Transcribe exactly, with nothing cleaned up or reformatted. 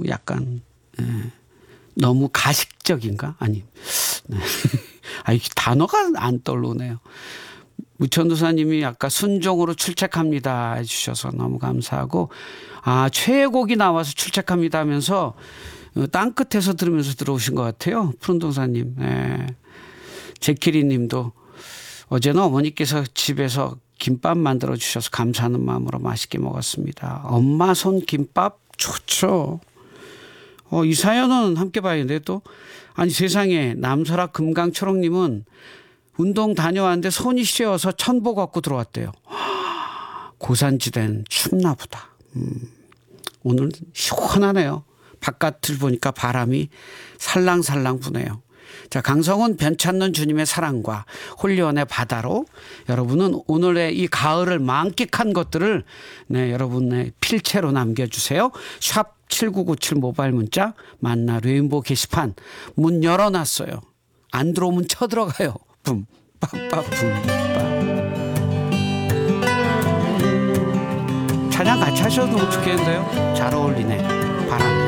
약간 예. 너무 가식적인가? 아니, 네. 아이 단어가 안 떠오르네요. 무천도사님이 아까 순종으로 출첵합니다 해주셔서 너무 감사하고, 아 최애곡이 나와서 출첵합니다 하면서 땅 끝에서 들으면서 들어오신 것 같아요. 푸른동사님. 네. 제키리님도 어제는 어머니께서 집에서 김밥 만들어 주셔서 감사하는 마음으로 맛있게 먹었습니다. 엄마 손 김밥 좋죠. 어, 이 사연은 함께 봐야겠는데 또 아니 세상에 남설아 금강초록님은 운동 다녀왔는데 손이 시려워서 천보 갖고 들어왔대요. 고산지대는 춥나 보다. 음, 오늘 시원하네요. 바깥을 보니까 바람이 살랑살랑 부네요. 자, 강성훈 변찮는 주님의 사랑과 홀리원의 바다로 여러분은 오늘의 이 가을을 만끽한 것들을 네, 여러분의 필체로 남겨주세요. 샵 칠구구칠 모바일 문자 만나 레인보우 게시판 문 열어놨어요. 안 들어오면 쳐들어가요. 붐 빠빠 붐빠. 찬양 같이 하셔도 좋겠는데요. 잘 어울리네. 바람.